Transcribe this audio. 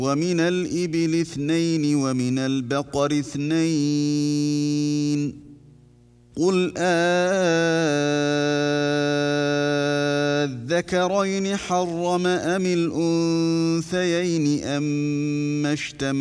ومن الإبل 2 ومن البقر 2 قل أَذَّكَرَيْنِ حَرَّمَ أَمِ الْأُنثَيَيْنِ أَمَّا اشْتَمَلَتْ